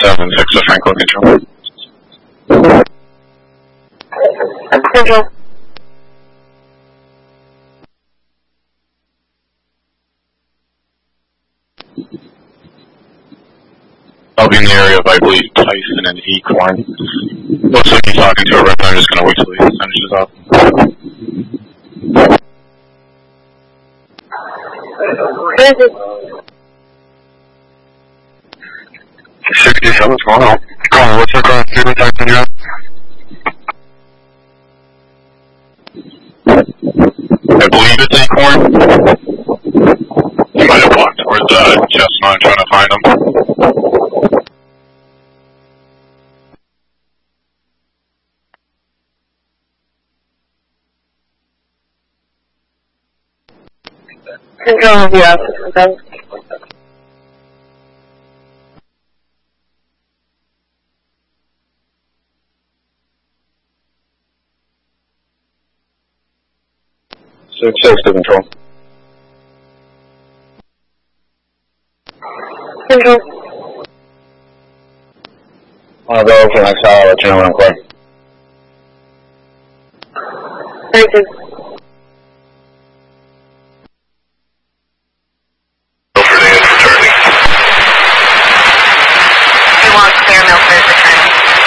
7-6 to Franklin Control. Control. I'll be in the area of, I believe, Tyson and Acorn. Looks like he's talking to her right now. I'm just going to wait till he finishes up. Transit. 67, what's going on? What's the current fever Tyson you have? I believe it's Acorn. You might have walked towards Chestnut trying to find him. Control, yeah. Okay. 6-6 to Control. Control. I'll go for the next hour. I'll let you know when I'm clear. Thank you.